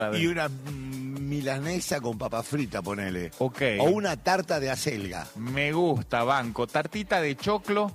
Y una milanesa con papa frita, ponele. Ok. O una tarta de acelga. Me gusta, banco. Tartita de choclo,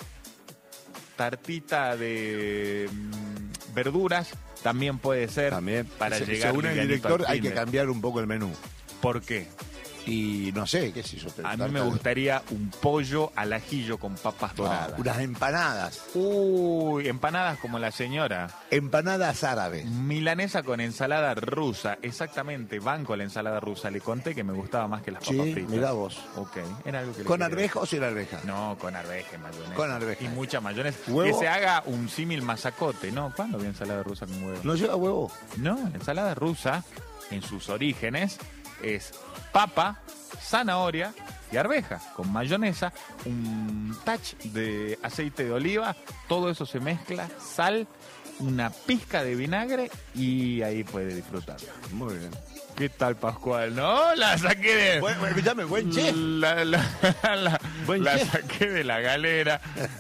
tartita de verduras, también puede ser. También. Para llegar según el livianito director, al hay fin que de- cambiar un poco el menú. ¿Por qué? Y no sé, qué sé yo. pero A mí tarta me de- gustaría un pollo al ajillo con papas No, doradas. unas empanadas. Uy, empanadas como la señora. Empanadas árabes. Milanesa con ensalada rusa, exactamente, banco la ensalada rusa. Le conté que me gustaba más que las papas Sí, fritas. mirá vos. Ok, era algo que le ¿Con quería arveja o sin arveja? decir. No, con arveja y mayonesa. Con arveja. Y mucha mayonesa. ¿Huevo? Que se haga un símil masacote, ¿no? ¿Cuándo vi ensalada rusa con huevo? ¿No lleva huevo? No, la ensalada rusa, en sus orígenes, es papa, zanahoria y arveja, con mayonesa, un touch de aceite de oliva, todo eso se mezcla, sal, una pizca de vinagre y ahí puede disfrutarla. Muy bien. ¿Qué tal, Pascual? No, la saqué de... Escuchame, buen chef. Buen la chef. saqué de la galera.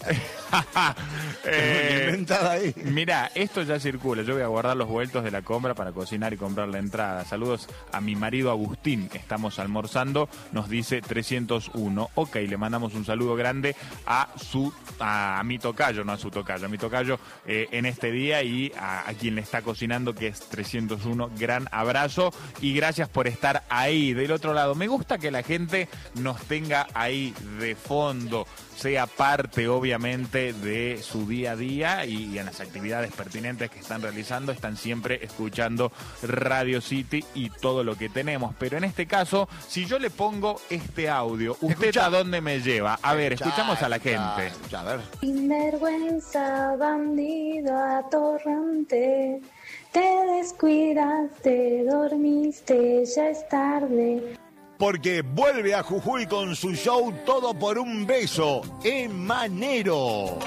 Inventada ahí. Mirá, esto ya circula. Yo voy a guardar los vueltos de la compra para cocinar y comprar la entrada. Saludos a mi marido Agustín. Estamos almorzando, nos dice 301. Ok, le mandamos un saludo grande a mi tocayo, no a su tocayo, a mi tocayo en este día y a quien le está cocinando, que es 301. Gran abrazo y gracias por estar ahí del otro lado. Me gusta que la gente nos tenga ahí de fondo, sea parte obviamente de su día a día y en las actividades pertinentes que están realizando, están siempre escuchando Radio City y todo lo que tenemos. Pero en este caso, si yo le pongo este audio, ¿usted Escuchá. a dónde me lleva? A ver, escuchamos a la gente. Escuchá, a ver. Sinvergüenza, bandido atorrante, te descuidaste, dormiste, ya es tarde. Porque vuelve a Jujuy con su show Todo por un Beso, Emanero.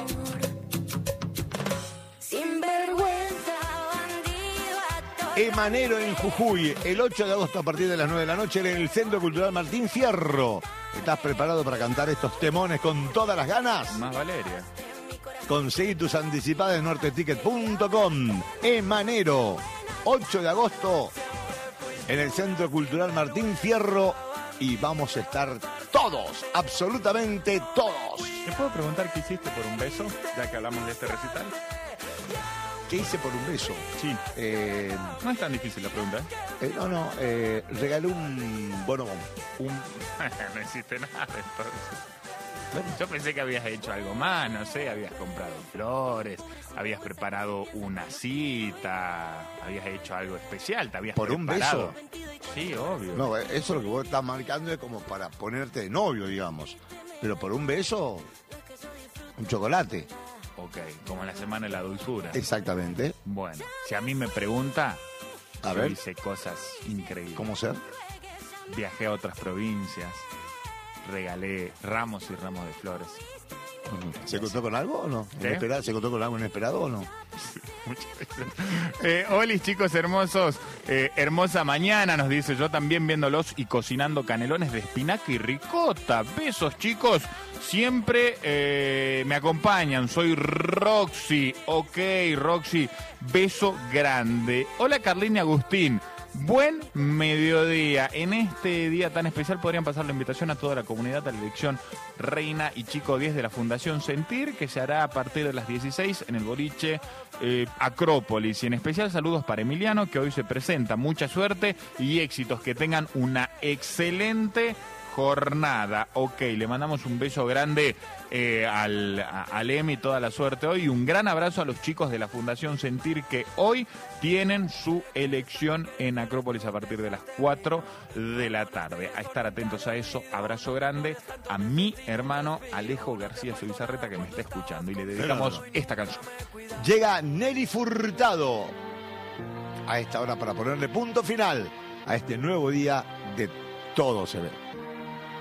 Sinvergüenza, bandido, Emanero en Jujuy, el 8 de agosto a partir de las 9 de la noche en el Centro Cultural Martín Fierro. ¿Estás preparado para cantar estos temones con todas las ganas? Más Valeria. Conseguí tus anticipadas en norteticket.com. Emanero, 8 de agosto en el Centro Cultural Martín Fierro y vamos a estar todos, absolutamente todos. ¿Te puedo preguntar qué hiciste por un beso, ya que hablamos de este recital? ¿Qué hice por un beso? Sí. No es tan difícil la pregunta, Regalé un bonobón. No hiciste nada entonces. Yo pensé que habías hecho algo más, no sé, habías comprado flores, habías preparado una cita, habías hecho algo especial, te habías ¿Por un preparado. beso? Sí, obvio. No, eso es lo que vos estás marcando, es como para ponerte de novio, digamos. Pero por un beso, un chocolate. Ok, como la semana de la dulzura. Exactamente. Bueno, si a mí me pregunta, A yo ver. hice cosas increíbles. ¿Cómo ser? Viajé a otras provincias, regalé ramos y ramos de flores. ¿Se contó con algo o no? ¿Qué? ¿Inesperado? ¿Se contó con algo inesperado o no? Muchas veces. Olis, chicos hermosos, hermosa mañana, nos dice, yo también viéndolos y cocinando canelones de espinaca y ricota. Besos, chicos, siempre me acompañan, soy Roxy. Ok, Roxy, beso grande. Hola, Carlina Agustín. Buen mediodía. En este día tan especial podrían pasar la invitación a toda la comunidad a la elección Reina y Chico 10 de la Fundación Sentir, que se hará a partir de las 16 en el boliche Acrópolis. Y en especial saludos para Emiliano, que hoy se presenta. Mucha suerte y éxitos. Que tengan una excelente jornada. Ok, le mandamos un beso grande al Emi, toda la suerte hoy, y un gran abrazo a los chicos de la Fundación Sentir, que hoy tienen su elección en Acrópolis a partir de las 4 de la tarde. A estar atentos a eso. Abrazo grande a mi hermano Alejo García Zubizarreta, que me está escuchando, y le dedicamos esta canción. Llega Nelly Furtado a esta hora para ponerle punto final a este nuevo día de Todo se ve.